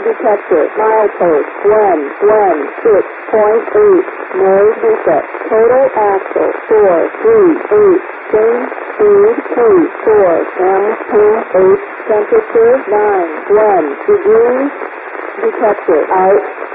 Detector, milepost 116.8, nose defect, total axle 438, change speed T4, M28, temperature 91 degrees, detector out.